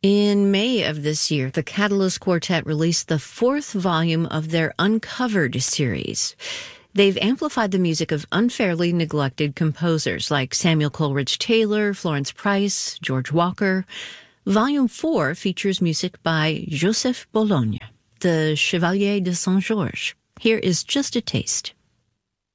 In May of this year, the Catalyst Quartet released the fourth volume of their Uncovered series. They've amplified the music of unfairly neglected composers like Samuel Coleridge Taylor, Florence Price, George Walker. Volume 4 features music by Joseph Bologna, the Chevalier de Saint-Georges. Here is just a taste.